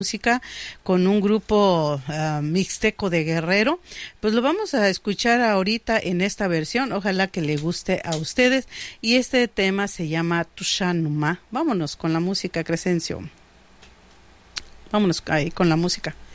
música con un grupo mixteco de Guerrero. Pues lo vamos a escuchar ahorita en esta versión, ojalá que le guste a ustedes, y este tema se llama Tushanuma. Vámonos con la música, Crescencio. Vámonos ahí con la música.